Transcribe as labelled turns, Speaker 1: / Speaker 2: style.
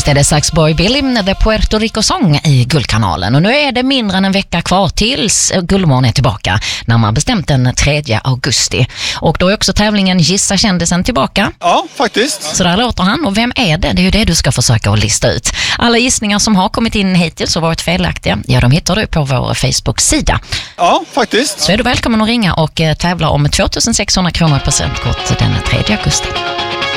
Speaker 1: Visst är det Saxboy Billy med The Puerto Rico-sång i Guldkanalen. Och nu är det mindre än en vecka kvar tills Guldmorgon är tillbaka. När man bestämt den 3 augusti. Och då är också tävlingen Gissa kändisen tillbaka.
Speaker 2: Ja, faktiskt.
Speaker 1: Så där låter han. Och vem är det? Det är ju det du ska försöka att lista ut. Alla gissningar som har kommit in hittills och varit felaktiga, ja, de hittar du på vår Facebook-sida.
Speaker 2: Ja, faktiskt.
Speaker 1: Så är du välkommen att ringa och tävla om 2600 kronor presentkort den 3 augusti.